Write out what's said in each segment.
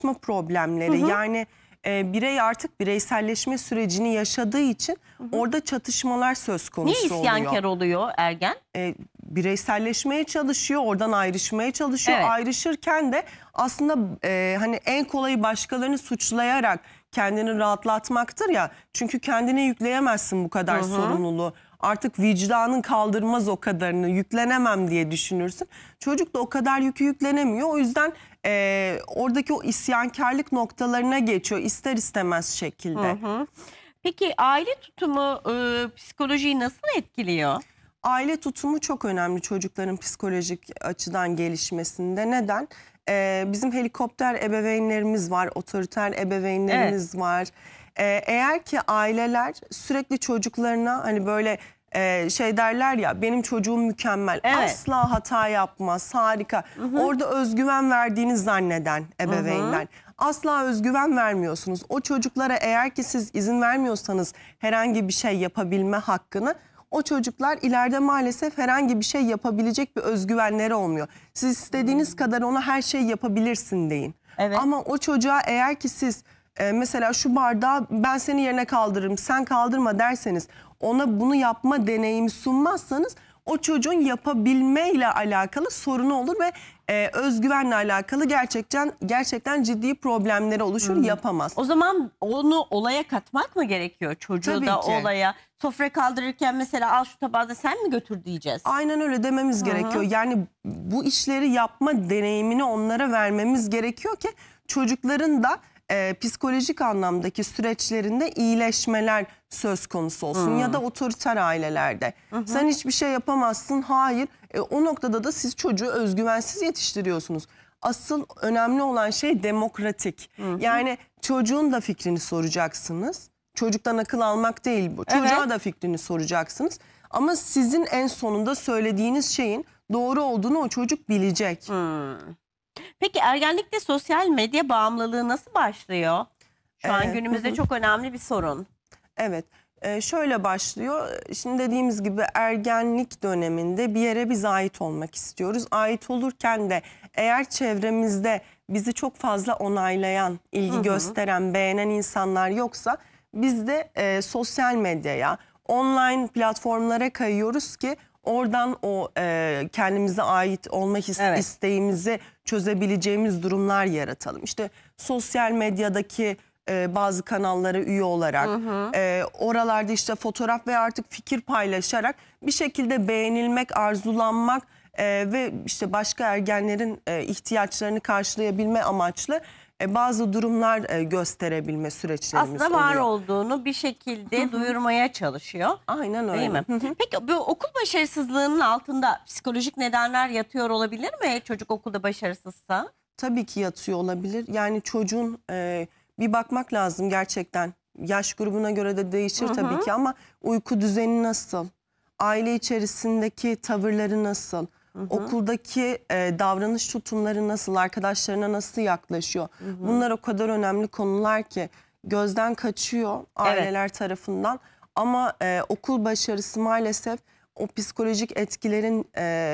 problemleri, yani birey artık bireyselleşme sürecini yaşadığı için orada çatışmalar söz konusu Niye isyankar oluyor. oluyor ergen? Bireyselleşmeye çalışıyor, oradan ayrışmaya çalışıyor. Evet. Ayrışırken de aslında hani en kolayı başkalarını suçlayarak kendini rahatlatmaktır ya. Çünkü kendine yükleyemezsin bu kadar sorumluluğu. Artık vicdanın kaldırmaz o kadarını, yüklenemem diye düşünürsün. Çocuk da o kadar yükü yüklenemiyor. O yüzden oradaki o isyankarlık noktalarına geçiyor ister istemez şekilde. Peki aile tutumu psikolojiyi nasıl etkiliyor? Aile tutumu çok önemli çocukların psikolojik açıdan gelişmesinde. Neden? Bizim helikopter ebeveynlerimiz var, otoriter ebeveynlerimiz var. Eğer ki aileler sürekli çocuklarına hani böyle şey derler ya, benim çocuğum mükemmel, asla hata yapmaz, harika. Orada özgüven verdiğini zanneden ebeveynler. Asla özgüven vermiyorsunuz. O çocuklara eğer ki siz izin vermiyorsanız herhangi bir şey yapabilme hakkını, o çocuklar ileride maalesef herhangi bir şey yapabilecek bir özgüvenleri olmuyor. Siz istediğiniz kadar ona her şey yapabilirsin deyin. Ama o çocuğa eğer ki siz mesela şu bardağı ben senin yerine kaldırırım, sen kaldırma derseniz, ona bunu yapma deneyimi sunmazsanız o çocuğun yapabilmeyle alakalı sorunu olur ve özgüvenle alakalı gerçekten ciddi problemleri oluşur, yapamaz. O zaman onu olaya katmak mı gerekiyor? Çocuğu Tabii da ki. olaya, sofra kaldırırken mesela al şu tabağı da sen mi götür diyeceğiz? Aynen öyle dememiz gerekiyor. Yani bu işleri yapma deneyimini onlara vermemiz gerekiyor ki çocukların da psikolojik anlamdaki süreçlerinde iyileşmeler söz konusu olsun. Ya da otoriter ailelerde. Sen hiçbir şey yapamazsın, hayır. O noktada da siz çocuğu özgüvensiz yetiştiriyorsunuz. Asıl önemli olan şey demokratik. Yani çocuğun da fikrini soracaksınız. Çocuktan akıl almak değil bu. Çocuğa da fikrini soracaksınız. Ama sizin en sonunda söylediğiniz şeyin doğru olduğunu o çocuk bilecek. Peki ergenlikte sosyal medya bağımlılığı nasıl başlıyor? Şu an günümüzde çok önemli bir sorun. Evet. Şöyle başlıyor. Şimdi dediğimiz gibi ergenlik döneminde bir yere biz ait olmak istiyoruz. Ait olurken de eğer çevremizde bizi çok fazla onaylayan, ilgi gösteren, beğenen insanlar yoksa biz de sosyal medyaya, online platformlara kayıyoruz ki oradan o kendimize ait olma isteğimizi çözebileceğimiz durumlar yaratalım. İşte sosyal medyadaki bazı kanallara üye olarak, oralarda işte fotoğraf ve artık fikir paylaşarak bir şekilde beğenilmek, arzulanmak ve işte başka ergenlerin ihtiyaçlarını karşılayabilme amaçlı bazı durumlar gösterebilme süreçlerimiz Aslında var oluyor. olduğunu bir şekilde duyurmaya çalışıyor. Aynen öyle. Değil mi? Peki bu okul başarısızlığının altında psikolojik nedenler yatıyor olabilir mi? Çocuk okulda başarısızsa? Tabii ki yatıyor olabilir. Yani çocuğun bir bakmak lazım gerçekten. Yaş grubuna göre de değişir tabii ki ama uyku düzeni nasıl? Aile içerisindeki tavırları nasıl? Okuldaki davranış tutumları nasıl? Arkadaşlarına nasıl yaklaşıyor? Bunlar o kadar önemli konular ki gözden kaçıyor aileler tarafından. Ama okul başarısı maalesef o psikolojik etkilerin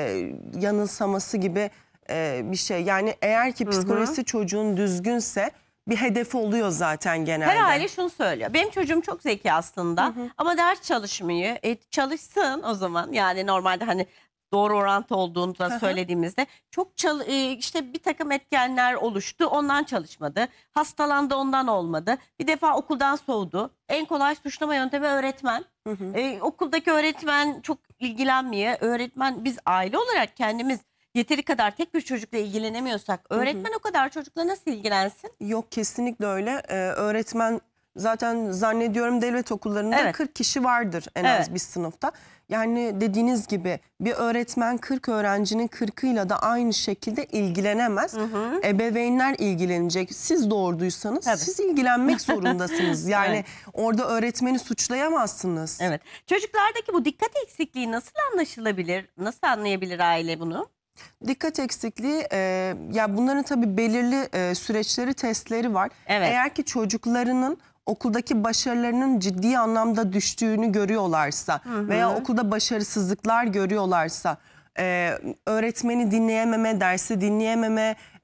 yanılsaması gibi bir şey. Yani eğer ki psikolojisi çocuğun düzgünse bir hedefi oluyor zaten genelde. Her aile şunu söylüyor. Benim çocuğum çok zeki aslında ama ders çalışmıyor. Çalışsın o zaman. Yani normalde hani doğru orantı olduğunu da söylediğimizde çok işte bir takım etkenler oluştu. Ondan çalışmadı. Hastalandı, ondan olmadı. Bir defa okuldan soğudu. En kolay suçlama yöntemi öğretmen. Okuldaki öğretmen çok ilgilenmiyor. Öğretmen, biz aile olarak kendimiz yeteri kadar tek bir çocukla ilgilenemiyorsak öğretmen o kadar çocukla nasıl ilgilensin? Yok, kesinlikle öyle. Öğretmen zaten zannediyorum devlet okullarında 40 kişi vardır en az bir sınıfta. Yani dediğiniz gibi bir öğretmen 40 öğrencinin 40'ıyla da aynı şekilde ilgilenemez. Ebeveynler ilgilenecek. Siz doğurduysanız siz ilgilenmek zorundasınız. Yani orada öğretmeni suçlayamazsınız. Evet. Çocuklardaki bu dikkat eksikliği nasıl anlaşılabilir? Nasıl anlayabilir aile bunu? Dikkat eksikliği, ya bunların tabii belirli süreçleri, testleri var. Eğer ki çocuklarının okuldaki başarılarının ciddi anlamda düştüğünü görüyorlarsa veya okulda başarısızlıklar görüyorlarsa, öğretmeni dinleyememe, dersi dinleyememe,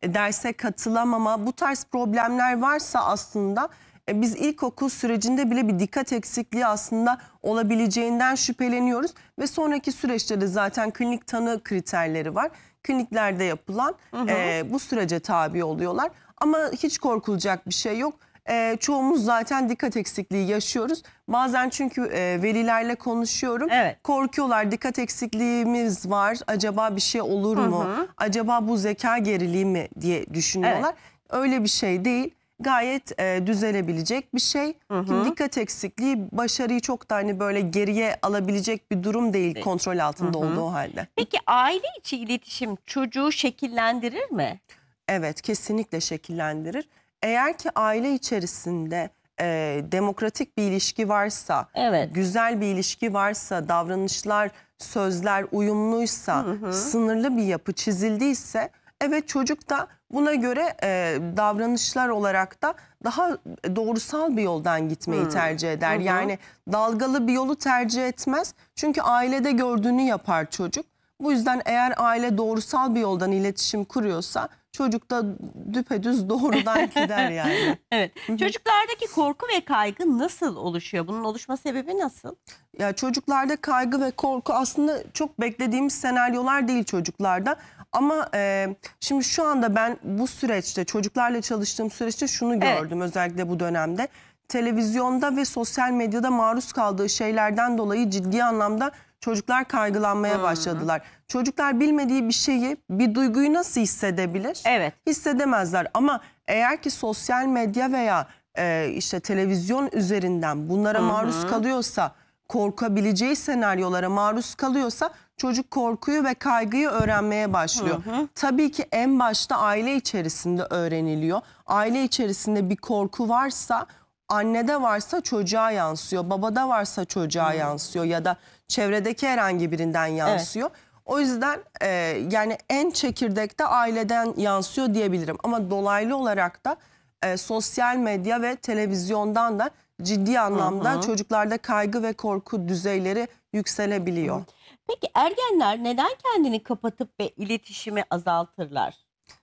derse katılamama, bu tarz problemler varsa aslında biz ilkokul sürecinde bile bir dikkat eksikliği aslında olabileceğinden şüpheleniyoruz. Ve sonraki süreçte de zaten klinik tanı kriterleri var. Kliniklerde yapılan bu sürece tabi oluyorlar. Ama hiç korkulacak bir şey yok. Çoğumuz zaten dikkat eksikliği yaşıyoruz. Bazen çünkü velilerle konuşuyorum. Evet. Korkuyorlar, dikkat eksikliğimiz var. Acaba bir şey olur mu? Acaba bu zeka geriliği mi diye düşünüyorlar. Öyle bir şey değil. Gayet düzelebilecek bir şey. Şimdi dikkat eksikliği başarıyı çok da hani böyle geriye alabilecek bir durum değil kontrol altında olduğu halde. Peki aile içi iletişim çocuğu şekillendirir mi? Evet, kesinlikle şekillendirir. Eğer ki aile içerisinde demokratik bir ilişki varsa, Evet. güzel bir ilişki varsa, davranışlar, sözler uyumluysa, sınırlı bir yapı çizildiyse, evet çocuk da buna göre davranışlar olarak da daha doğrusal bir yoldan gitmeyi tercih eder. Yani dalgalı bir yolu tercih etmez. Çünkü ailede gördüğünü yapar çocuk. Bu yüzden eğer aile doğrusal bir yoldan iletişim kuruyorsa çocuk da düpedüz doğrudan gider yani. Evet. Çocuklardaki korku ve kaygı nasıl oluşuyor? Bunun oluşma sebebi nasıl? Ya çocuklarda kaygı ve korku aslında çok beklediğimiz senaryolar değil çocuklarda. Ama şimdi şu anda ben bu süreçte çocuklarla çalıştığım süreçte şunu gördüm özellikle bu dönemde. Televizyonda ve sosyal medyada maruz kaldığı şeylerden dolayı ciddi anlamda çocuklar kaygılanmaya başladılar. Çocuklar bilmediği bir şeyi, bir duyguyu nasıl hissedebilir? Evet. Hissedemezler ama eğer ki sosyal medya veya işte televizyon üzerinden bunlara maruz kalıyorsa, korkabileceği senaryolara maruz kalıyorsa çocuk korkuyu ve kaygıyı öğrenmeye başlıyor. Tabii ki en başta aile içerisinde öğreniliyor. Aile içerisinde bir korku varsa, annede varsa çocuğa yansıyor, babada varsa çocuğa yansıyor ya da çevredeki herhangi birinden yansıyor. O yüzden yani en çekirdekte aileden yansıyor diyebilirim. Ama dolaylı olarak da sosyal medya ve televizyondan da ciddi anlamda çocuklarda kaygı ve korku düzeyleri yükselebiliyor. Peki ergenler neden kendini kapatıp ve iletişimi azaltırlar?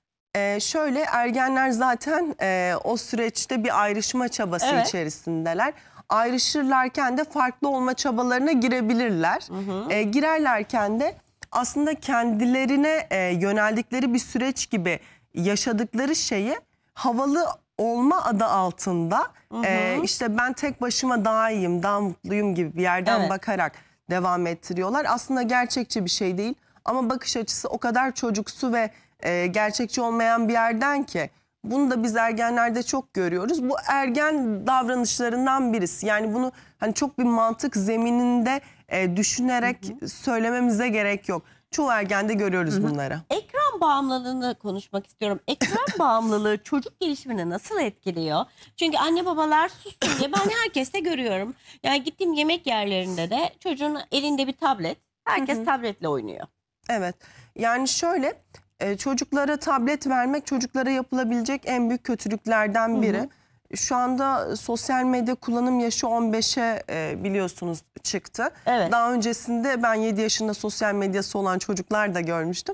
Şöyle ergenler zaten o süreçte bir ayrışma çabası içerisindeler. Ayrışırlarken de farklı olma çabalarına girebilirler. Girerlerken de aslında kendilerine yöneldikleri bir süreç gibi yaşadıkları şeyi havalı olma adı altında işte ben tek başıma daha iyiyim, daha mutluyum gibi bir yerden bakarak devam ettiriyorlar. Aslında gerçekçi bir şey değil ama bakış açısı o kadar çocuksu ve gerçekçi olmayan bir yerden ki bunu da biz ergenlerde çok görüyoruz. Bu ergen davranışlarından birisi. Yani bunu hani çok bir mantık zemininde düşünerek söylememize gerek yok. Çoğu ergende görüyoruz bunları. Ekran bağımlılığını konuşmak istiyorum. Ekran bağımlılığı çocuk gelişimini nasıl etkiliyor? Çünkü anne babalar sussun diye ben herkeste görüyorum. Yani gittiğim yemek yerlerinde de çocuğun elinde bir tablet. Herkes tabletle oynuyor. Evet. Yani şöyle çocuklara tablet vermek çocuklara yapılabilecek en büyük kötülüklerden biri. Şu anda sosyal medya kullanım yaşı 15'e biliyorsunuz çıktı. Daha öncesinde ben 7 yaşında sosyal medyası olan çocuklar da görmüştüm.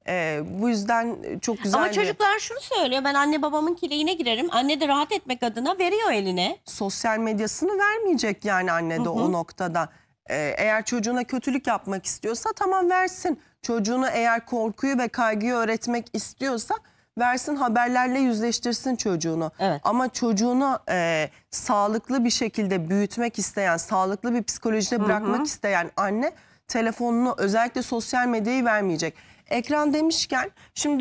Bu yüzden çok güzel. Ama çocuklar şunu söylüyor, ben anne babamın kileğine girerim. Anne de rahat etmek adına veriyor eline. Sosyal medyasını vermeyecek yani anne de o noktada. Eğer çocuğuna kötülük yapmak istiyorsa tamam versin. Çocuğunu eğer korkuyu ve kaygıyı öğretmek istiyorsa versin, haberlerle yüzleştirsin çocuğunu. Ama çocuğunu sağlıklı bir şekilde büyütmek isteyen, sağlıklı bir psikolojide bırakmak isteyen anne telefonunu, özellikle sosyal medyayı vermeyecek. Ekran demişken şimdi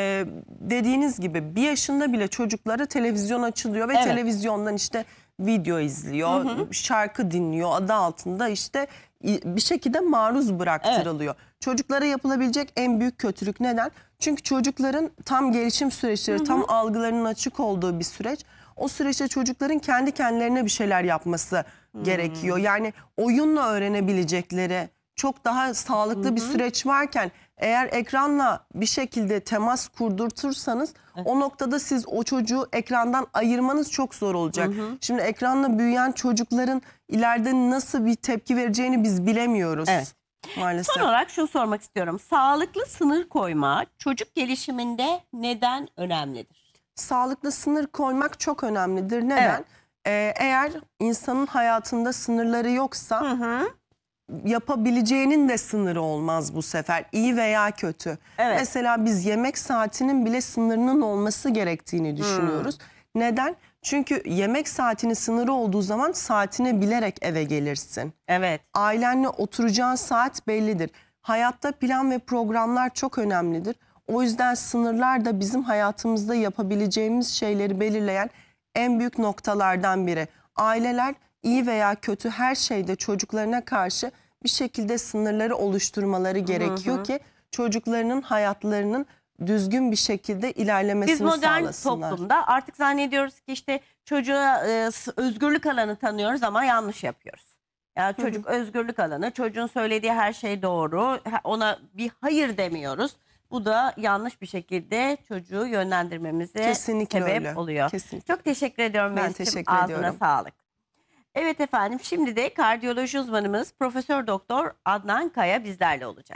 dediğiniz gibi 1 yaşında bile çocuklara televizyon açılıyor ve televizyondan işte video izliyor, şarkı dinliyor adı altında işte bir şekilde maruz bıraktırılıyor. Çocuklara yapılabilecek en büyük kötülük neden? Çünkü çocukların tam gelişim süreçleri, tam algılarının açık olduğu bir süreç. O süreçte çocukların kendi kendilerine bir şeyler yapması gerekiyor. Yani oyunla öğrenebilecekleri çok daha sağlıklı bir süreç varken eğer ekranla bir şekilde temas kurdurtursanız o noktada siz o çocuğu ekrandan ayırmanız çok zor olacak. Şimdi ekranla büyüyen çocukların ileride nasıl bir tepki vereceğini biz bilemiyoruz. maalesef. Son olarak şunu sormak istiyorum. Sağlıklı sınır koyma çocuk gelişiminde neden önemlidir? Sağlıklı sınır koymak çok önemlidir. Neden? Evet. Eğer insanın hayatında sınırları yoksa yapabileceğinin de sınırı olmaz bu sefer, iyi veya kötü. Evet. Mesela biz yemek saatinin bile sınırının olması gerektiğini düşünüyoruz. Neden? Çünkü yemek saatinin sınırı olduğu zaman saatini bilerek eve gelirsin. Evet. Ailenle oturacağın saat bellidir. Hayatta plan ve programlar çok önemlidir. O yüzden sınırlar da bizim hayatımızda yapabileceğimiz şeyleri belirleyen en büyük noktalardan biri. Aileler iyi veya kötü her şeyde çocuklarına karşı bir şekilde sınırları oluşturmaları gerekiyor ki çocuklarının hayatlarının düzgün bir şekilde ilerlemesini Biz modern sağlasınlar. toplumda artık zannediyoruz ki işte çocuğa özgürlük alanı tanıyoruz ama yanlış yapıyoruz. Yani çocuk özgürlük alanı, çocuğun söylediği her şey doğru, ona bir hayır demiyoruz. Bu da yanlış bir şekilde çocuğu yönlendirmemize Kesinlikle sebep öyle. oluyor. Kesinlikle. Çok teşekkür ediyorum Ben Melis'ciğim. teşekkür Ağzına ediyorum. sağlık. Evet efendim, şimdi de kardiyoloji uzmanımız Profesör Doktor Adnan Kaya bizlerle olacak.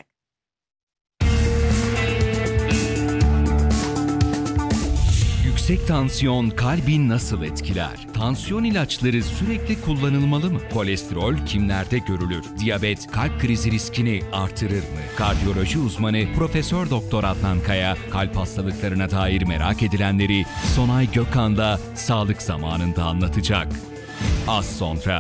Yüksek tansiyon kalbi nasıl etkiler? Tansiyon ilaçları sürekli kullanılmalı mı? Kolesterol kimlerde görülür? Diyabet kalp krizi riskini artırır mı? Kardiyoloji uzmanı Profesör Doktor Adnan Kaya kalp hastalıklarına dair merak edilenleri Sonay Gökhan'da Sağlık Zamanı'nda anlatacak. Az sonra.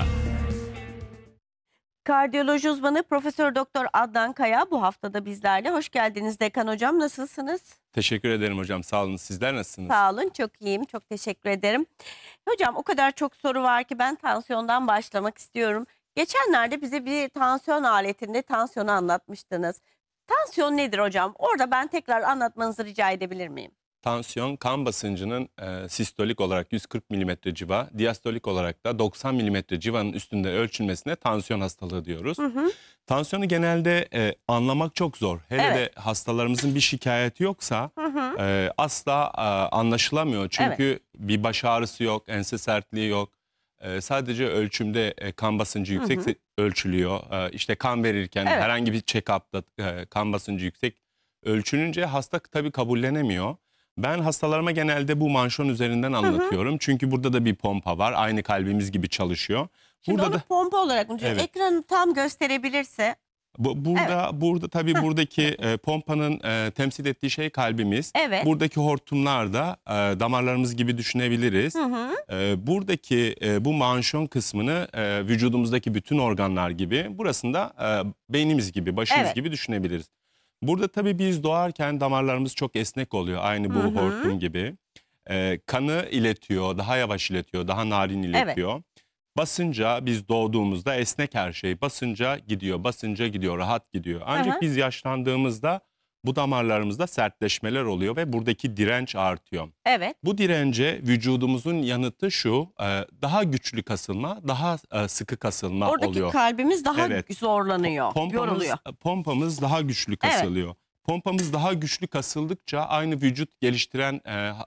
Kardiyoloji uzmanı Profesör Doktor Adnan Kaya bu haftada bizlerle. Hoş geldiniz Dekan Hocam. Nasılsınız? Teşekkür ederim hocam. Sağ olun. Sizler nasılsınız? Sağ olun. Çok iyiyim. Çok teşekkür ederim. Hocam o kadar çok soru var ki ben tansiyondan başlamak istiyorum. Geçenlerde bize bir tansiyon aletinde tansiyonu anlatmıştınız. Tansiyon nedir hocam? Orada ben tekrar anlatmanızı rica edebilir miyim? Tansiyon kan basıncının sistolik olarak 140 mm civa, diastolik olarak da 90 mm civanın üstünde ölçülmesine tansiyon hastalığı diyoruz. Tansiyonu genelde anlamak çok zor. Hele Evet. de hastalarımızın bir şikayeti yoksa asla anlaşılamıyor. Çünkü bir baş ağrısı yok, ense sertliği yok. Sadece ölçümde kan basıncı yüksek ölçülüyor. İşte kan verirken Evet. herhangi bir check-up'ta kan basıncı yüksek ölçülünce hasta tabii kabullenemiyor. Ben hastalarıma genelde bu manşon üzerinden anlatıyorum. Çünkü burada da bir pompa var. Aynı kalbimiz gibi çalışıyor. Şimdi Burada onu da pompa olarak Evet. ekranı tam gösterebilirse. burada tabii buradaki pompanın temsil ettiği şey kalbimiz. Evet. Buradaki hortumlar da damarlarımız gibi düşünebiliriz. Buradaki bu manşon kısmını vücudumuzdaki bütün organlar gibi, burasında beynimiz gibi, başımız Evet. gibi düşünebiliriz. Burada tabii biz doğarken damarlarımız çok esnek oluyor. Aynı bu hortum gibi. Kanı iletiyor, daha yavaş iletiyor, daha narin iletiyor. Basınca biz doğduğumuzda esnek her şey. Basınca gidiyor, basınca gidiyor, rahat gidiyor. Ancak biz yaşlandığımızda bu damarlarımızda sertleşmeler oluyor ve buradaki direnç artıyor. Evet. Bu dirence vücudumuzun yanıtı şu, daha güçlü kasılma, daha sıkı kasılma Oradaki oluyor. kalbimiz daha Evet. zorlanıyor, yoruluyor. Pompamız daha güçlü kasılıyor. Pompamız daha güçlü kasıldıkça aynı vücut geliştiren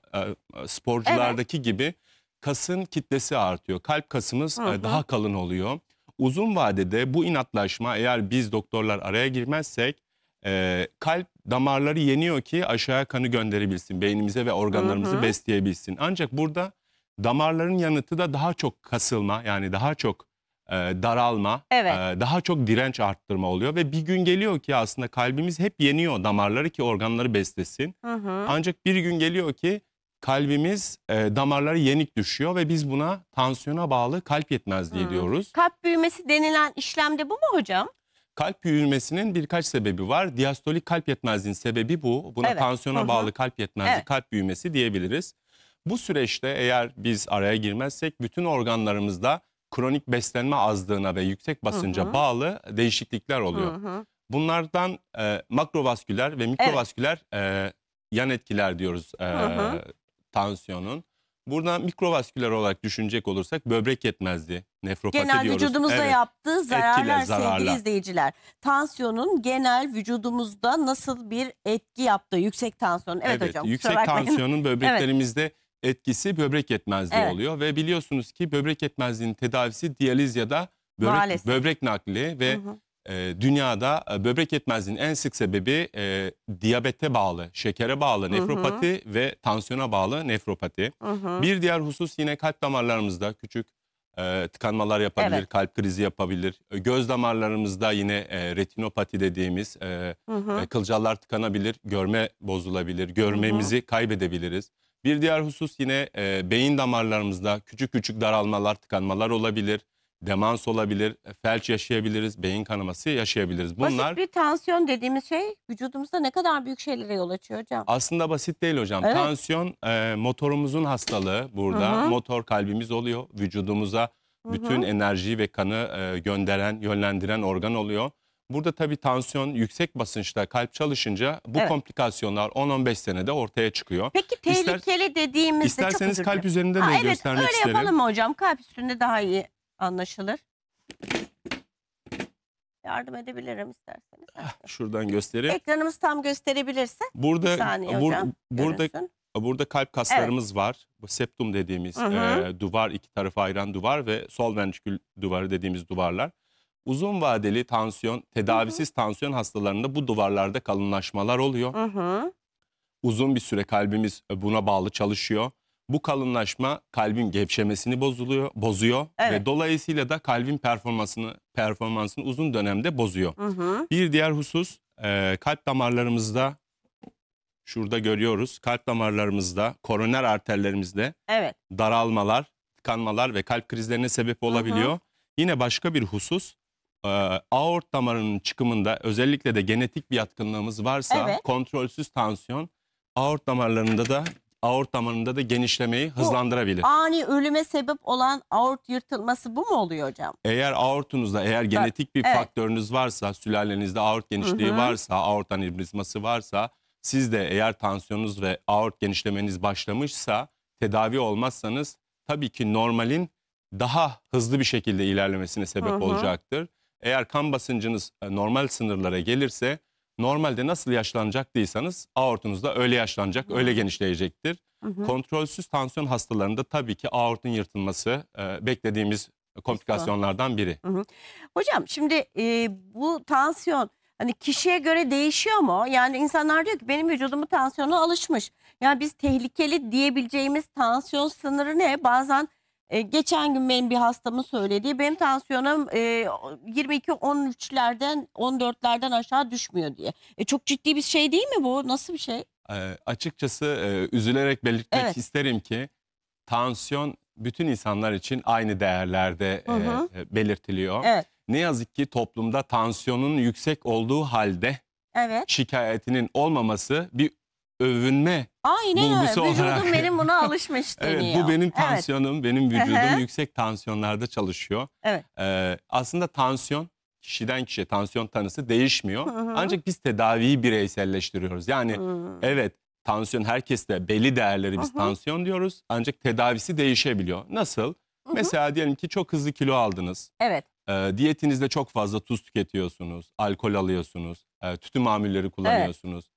sporculardaki gibi kasın kitlesi artıyor. Kalp kasımız daha kalın oluyor. Uzun vadede bu inatlaşma, eğer biz doktorlar araya girmezsek, kalp damarları yeniyor ki aşağıya kanı gönderebilsin, beynimize ve organlarımızı besleyebilsin. Ancak burada damarların yanıtı da daha çok kasılma, yani daha çok daralma, Evet. daha çok direnç arttırma oluyor ve bir gün geliyor ki aslında kalbimiz hep yeniyor damarları ki organları beslesin. Ancak bir gün geliyor ki kalbimiz damarları yenik düşüyor ve biz buna tansiyona bağlı kalp yetmezliği diyoruz. Kalp büyümesi denilen işlemde bu mu hocam? Kalp büyümesinin birkaç sebebi var. Diastolik kalp yetmezliğinin sebebi bu. Buna Evet. tansiyona bağlı kalp yetmezliği, Evet. kalp büyümesi diyebiliriz. Bu süreçte eğer biz araya girmezsek bütün organlarımızda kronik beslenme azlığına ve yüksek basınca bağlı değişiklikler oluyor. Bunlardan makrovasküler ve mikrovasküler yan etkiler diyoruz tansiyonun. Burada mikrovasküler olarak düşünecek olursak böbrek yetmezliği, nefropati Genel diyoruz. vücudumuzda Evet. yaptığı zararlar sevgili zararlar. izleyiciler. Tansiyonun genel vücudumuzda nasıl bir etki yaptığı, yüksek tansiyon. Evet, hocam. Yüksek kusura bakmayın. tansiyonun böbreklerimizde etkisi böbrek yetmezliği Evet. oluyor ve biliyorsunuz ki böbrek yetmezliğinin tedavisi diyaliz ya da Maalesef. böbrek nakli ve dünyada böbrek yetmezliğinin en sık sebebi diyabete bağlı, şekere bağlı nefropati ve tansiyona bağlı nefropati. Bir diğer husus yine kalp damarlarımızda küçük tıkanmalar yapabilir, Evet. kalp krizi yapabilir. Göz damarlarımızda yine retinopati dediğimiz kılcallar tıkanabilir, görme bozulabilir, görmemizi kaybedebiliriz. Bir diğer husus yine beyin damarlarımızda küçük küçük daralmalar, tıkanmalar olabilir. Demans olabilir, felç yaşayabiliriz, beyin kanaması yaşayabiliriz. Bunlar Basit bir tansiyon dediğimiz şey vücudumuzda ne kadar büyük şeylere yol açıyor hocam. aslında basit değil hocam. Evet. Tansiyon motorumuzun hastalığı burada. Motor kalbimiz oluyor. Vücudumuza bütün enerjiyi ve kanı gönderen, yönlendiren organ oluyor. Burada tabii tansiyon yüksek basınçta kalp çalışınca bu Evet. komplikasyonlar 10-15 senede ortaya çıkıyor. Peki tehlikeli dediğimizde çok İsterseniz özür kalp dilerim. üzerinde de Evet, göstermek öyle isterim. yapalım mı hocam? Kalp üstünde daha iyi anlaşılır. Yardım edebilirim isterseniz. Şuradan göstereyim. Ekranımız tam gösterebilirse. Bir Burada saniye bur- hocam. burada görünsün. Burada kalp kaslarımız var. Bu septum dediğimiz duvar, iki tarafı ayıran duvar ve sol ventrikül duvarı dediğimiz duvarlar. Uzun vadeli tansiyon, tedavisiz tansiyon hastalarında bu duvarlarda kalınlaşmalar oluyor. Uzun bir süre kalbimiz buna bağlı çalışıyor. Bu kalınlaşma kalbin gevşemesini bozuyor Evet. ve dolayısıyla da kalbin performansını uzun dönemde bozuyor. Bir diğer husus kalp damarlarımızda, şurada görüyoruz, kalp damarlarımızda, koroner arterlerimizde Evet. daralmalar, tıkanmalar ve kalp krizlerine sebep olabiliyor. Yine başka bir husus, aort damarının çıkımında özellikle de genetik bir yatkınlığımız varsa Evet. kontrolsüz tansiyon aort damarında da genişlemeyi hızlandırabilir. Ani ölüme sebep olan aort yırtılması bu mu oluyor hocam? Eğer genetik bir evet. faktörünüz varsa, sülalenizde aort genişliği varsa, aort anevrizması varsa, siz de eğer tansiyonunuz ve aort genişlemeniz başlamışsa, tedavi olmazsanız tabii ki normalin daha hızlı bir şekilde ilerlemesine sebep olacaktır. Eğer kan basıncınız normal sınırlara gelirse, normalde nasıl yaşlanacaktıysanız aortunuz da öyle yaşlanacak, öyle genişleyecektir. Kontrolsüz tansiyon hastalarında tabii ki aortun yırtılması beklediğimiz komplikasyonlardan biri. Hocam şimdi bu tansiyon hani kişiye göre değişiyor mu? Yani insanlar diyor ki benim vücudumun tansiyonu alışmış. Yani biz tehlikeli diyebileceğimiz tansiyon sınırı ne? Bazen geçen gün benim bir hastamın söylediği benim tansiyonum 22-13'lerden 14'lerden aşağı düşmüyor diye. Çok ciddi bir şey değil mi bu? Nasıl bir şey? Açıkçası üzülerek belirtmek Evet. isterim ki tansiyon bütün insanlar için aynı değerlerde belirtiliyor. Evet. Ne yazık ki toplumda tansiyonun yüksek olduğu halde Evet. şikayetinin olmaması bir övünme Aynen öyle. bulgusu Vücudum olarak. benim buna alışmış Evet, deniyor. bu benim Evet. tansiyonum, benim vücudum Hı hı. yüksek tansiyonlarda çalışıyor. Evet. Aslında tansiyon kişiden kişiye tansiyon tanısı değişmiyor. Hı hı. Ancak biz tedaviyi bireyselleştiriyoruz. Yani evet, tansiyon herkeste belli değerleri biz tansiyon diyoruz. Ancak tedavisi değişebiliyor. Nasıl? Mesela diyelim ki çok hızlı kilo aldınız. Evet. Diyetinizde çok fazla tuz tüketiyorsunuz, alkol alıyorsunuz, tütün mamulleri kullanıyorsunuz.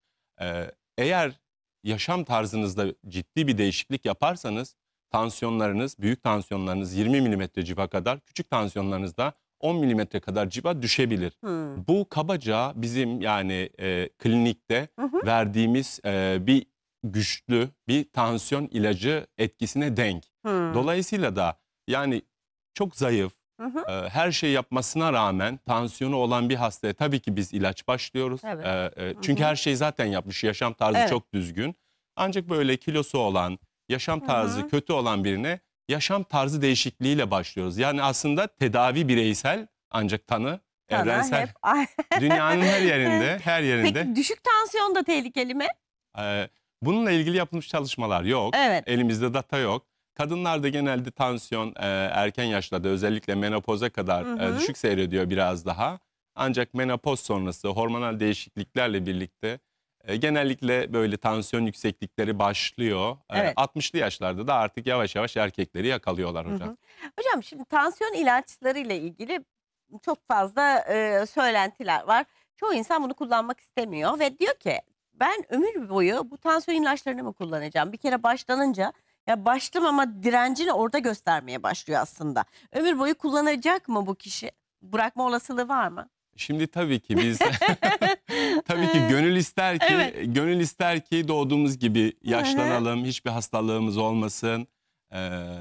Eğer yaşam tarzınızda ciddi bir değişiklik yaparsanız tansiyonlarınız, büyük tansiyonlarınız 20 milimetre civa kadar, küçük tansiyonlarınız da 10 milimetre kadar civa düşebilir. Bu kabaca bizim yani klinikte verdiğimiz bir güçlü bir tansiyon ilacı etkisine denk. Dolayısıyla da yani çok zayıf, her şey yapmasına rağmen tansiyonu olan bir hastaya tabii ki biz ilaç başlıyoruz. Evet. Çünkü her şey zaten yapmış, yaşam tarzı Evet. çok düzgün. Ancak böyle kilosu olan, yaşam tarzı kötü olan birine yaşam tarzı değişikliğiyle başlıyoruz. Yani aslında tedavi bireysel ancak tanı Sana evrensel. hep- Dünyanın her yerinde. Peki düşük tansiyon da tehlikeli mi? Bununla ilgili yapılmış çalışmalar yok. Evet. Elimizde data yok. Kadınlarda genelde tansiyon erken yaşlarda özellikle menopoza kadar düşük seyrediyor biraz daha. Ancak menopoz sonrası hormonal değişikliklerle birlikte genellikle böyle tansiyon yükseklikleri başlıyor. Evet. 60'lı yaşlarda da artık yavaş yavaş erkekleri yakalıyorlar hocam. Hocam şimdi tansiyon ilaçlarıyla ilgili çok fazla söylentiler var. Çoğu insan bunu kullanmak istemiyor ve diyor ki ben ömür boyu bu tansiyon ilaçlarını mı kullanacağım? Bir kere başlanınca ya başladım ama direncini orada göstermeye başlıyor aslında. Ömür boyu kullanacak mı bu kişi? Bırakma olasılığı var mı? Şimdi tabii ki biz tabii ki gönül ister ki doğduğumuz gibi yaşlanalım, hiçbir hastalığımız olmasın.